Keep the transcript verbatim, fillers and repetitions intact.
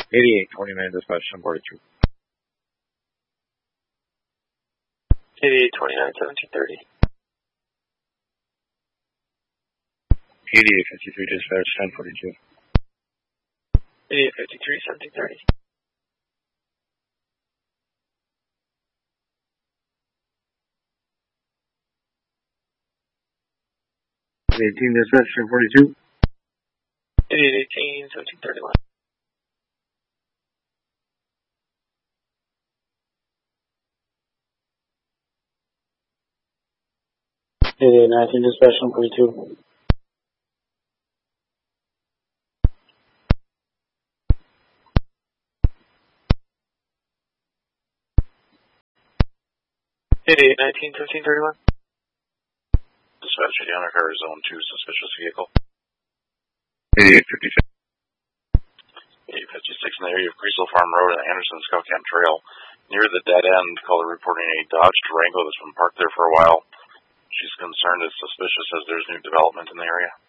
eighty-eight twenty-nine, dispatch ten forty-two. eighty-eight twenty-nine, seventeen thirty. eighty-eight fifty-three, dispatch ten forty-two. eighty-eight fifty-three, seventeen thirty. eighteen, dispatch ten forty-two. eighty-eight eighteen, seventeen thirty-one. eighty-eight nineteen, dispatch ten forty-two. eighty-eight nineteen, seventeen thirty-one. Dispatch Indiana car zone two, suspicious vehicle. eighty-eight fifty-six. eighty-eight fifty-six in the area of Greasel Farm Road and Anderson Scout Camp Trail. Near the dead end, caller reporting a Dodge Durango that's been parked there for a while. She's concerned it's suspicious as there's new development in the area.